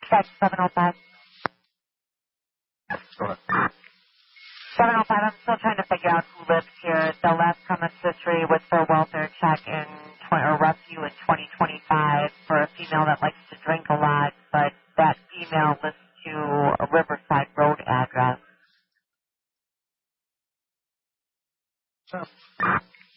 Check 705. Go ahead. 705, I'm still trying to figure out who lives here. The last comments history was for a welfare check or rescue in 2025 for a female that likes to drink a lot, but that female lists to a Riverside Road address.